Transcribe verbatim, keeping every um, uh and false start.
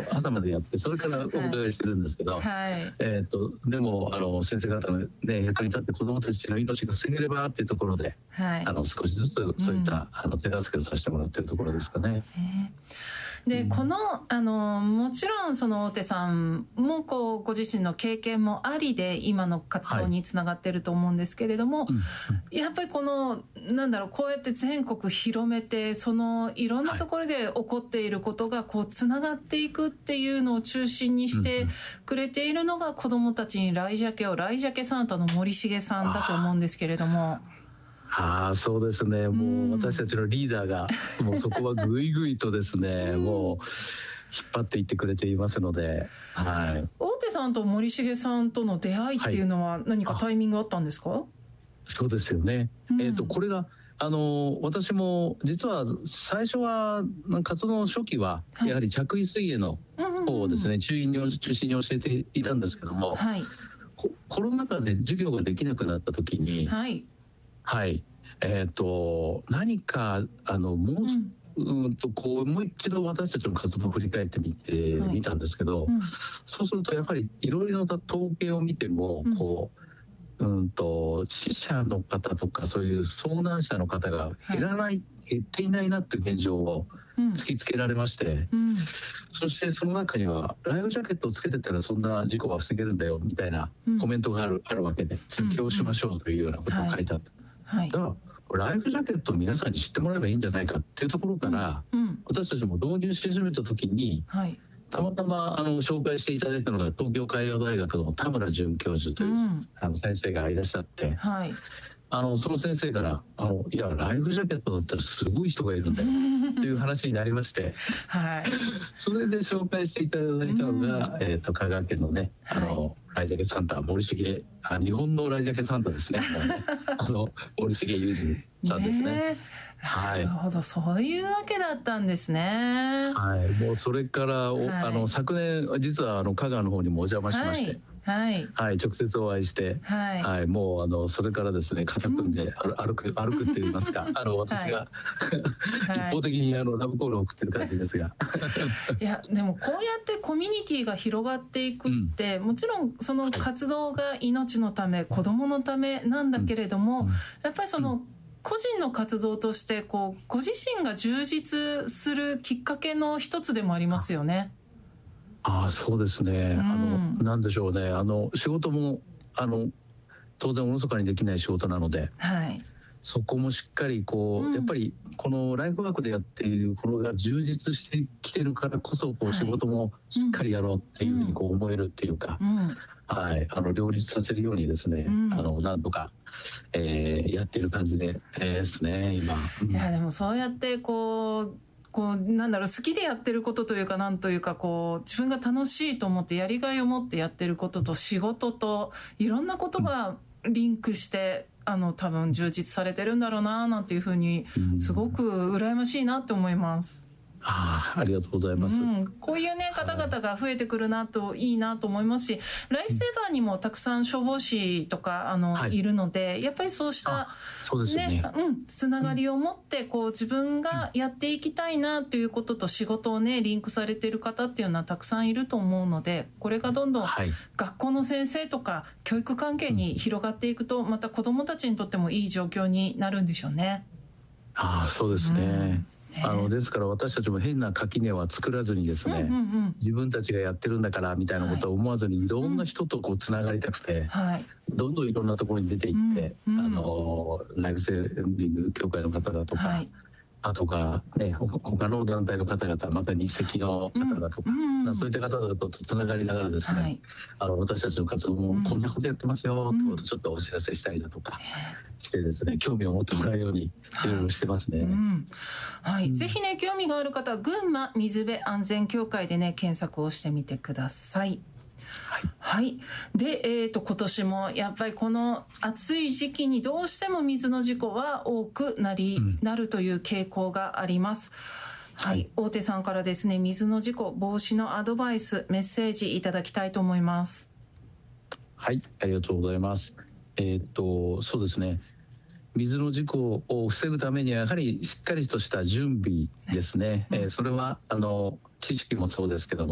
朝までやってそれからお伺いしてるんですけど、はい、えー、とでもあの先生方の、ね、役に立って子どもたちの命が防げればっていうところで、はい、あの少しずつそういった、うん、あの手助けをさせてもらってるところですかね。 で、うん、この、あのもちろんその大手さんもこうご自身の経験もありで今の活動につながってると思うんですけれども、はい、やっぱりこのなんだろうこうやって全国広めてそのいろんなところで起こっていることがこうつながっていくっていうのを中心にしてくれているのが子どもたちにライジャケをライジャケサンタの森重さんだと思うんですけれども。 ああ、そうですね。もう私たちのリーダーがもうそこはぐいぐいとですね、もう引っ張っていってくれていますので、はい。 大手さんと森重さんとの出会いっていうのは何かタイミングあったんですか？はい、 そうですよね。うん、えっとこれがあの私も実は最初は活動の初期はやはり着衣水泳の方をですね、中心に中心に教えていたんですけども、はい、コロナ禍で授業ができなくなった時に、はい。はい、えー、と何かあのもう、うんうんとこうもう一度私たちの活動を振り返ってみて、はい、見たんですけど、うん、そうするとやはりいろいろな統計を見ても、うん、こう、うんと死者の方とかそういう遭難者の方が減らない、はい、減っていないなっていう現状を突きつけられまして、うん、そしてその中にはライフジャケットをつけてたらそんな事故は防げるんだよみたいなコメントがある、うん、あるわけで実況しましょうというようなことを書いてあった。はい、だからライフジャケットを皆さんに知ってもらえばいいんじゃないかっていうところから、うんうん、私たちも導入し始めた時に、はい、たまたまあの紹介していただいたのが東京海洋大学の田村准教授という、うん、あの先生がいらっしゃって、はい、あのその先生からあのいやライフジャケットだったらすごい人がいるんだよという話になりまして、はい、それで紹介していただいたのが、うん、えー、と香川県のねあの、はい、ライジャケサンタ森重あ日本のライジャケサンタですねあの森重裕二さんですね。ね、 はい、なるほど、そういうわけだったんですね。 はい、もうそれから、はい、あの昨年実はあの香川の方にもお邪魔しまして、はいはい、直接お会いして、はいはい、もうあのそれからですね肩組んで歩く、歩くって言いますかあの私が、はい、一方的にあのラブコールを送ってる感じですがいやでもこうやってコミュニティが広がっていくって、うん、もちろんその活動が命のため、はい、子どものためなんだけれども、うん、やっぱりその、うん、個人の活動としてこうご自身が充実するきっかけの一つでもありますよね。 ああ、そうですね、うん、あのなんでしょうね、あの仕事もあの当然おろそかにできない仕事なので、はい、そこもしっかりこう、うん、やっぱりこのライフワークでやっているこのが充実してきてるからこそこう仕事もしっかりやろうっていうふうにこう思えるっていうか、うんうん、はい、あの両立させるようにですね、うん、あのなんとか、えー、やってる感じで、えー、ですね今、うん、 いやでもそうやってこうこうなんだろう好きでやってることというかなんというかこう自分が楽しいと思ってやりがいを持ってやってることと仕事といろんなことがリンクして、うん、あの多分充実されてるんだろうななんていうふうにすごく羨ましいなって思います。 あ, ありがとうございます、うん、 こういうね方々が増えてくるなといいなと思いますし、ライフセーバーにもたくさん消防士とかあの、はい、いるのでやっぱりそうしたそうですね、 ね、うん、つながりを持ってこう自分がやっていきたいなということと仕事をねリンクされている方っていうのはたくさんいると思うので、これがどんどん学校の先生とか教育関係に広がっていくとまた子どもたちにとってもいい状況になるんでしょうね。 ああ、そうですね、うんあのですから私たちも変な垣根は作らずにですね、うんうんうん、自分たちがやってるんだからみたいなことを思わずにいろんな人とこうつながりたくて、はい、どんどんいろんなところに出ていって、うんうん、あのライフセービング協会の方だとか、はい、あとか、ね、他の団体の方々また日赤の方だとか、うんうん、そういった方々とつながりながらですね、はい、あの私たちの活動もこんなことやってますよってことをちょっとお知らせしたりだとかしてですね、興味を持ってもらえるようにいろいろしてますね。はい、うんはい、ぜひね興味がある方は群馬水辺安全協会でね検索をしてみてください。はい、はい、で、えーと、今年もやっぱりこの暑い時期にどうしても水の事故は多くなり、うん、なるという傾向があります。はい、はい、大手さんからですね水の事故防止のアドバイスメッセージいただきたいと思います。 はい、ありがとうございます。えーと、そうですね、水の事故を防ぐためにはやはりしっかりとした準備ですね、うん、えー、それはあの知識もそうですけども